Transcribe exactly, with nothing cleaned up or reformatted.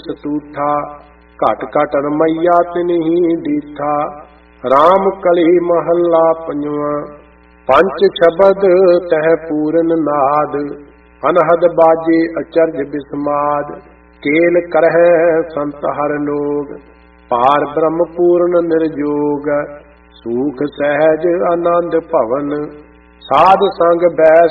सतूठा, घट घट रमैया तिन्ही डीठा। राम कली महला पंजवा, पंच शबद तह पूरन नाद, अनहद बाजे अचरज बिस्माद। केल करह संत हर लोग, पार ब्रह्म पूर्ण निर्जोग। सूख सहज आनंद भवन, साध संग बै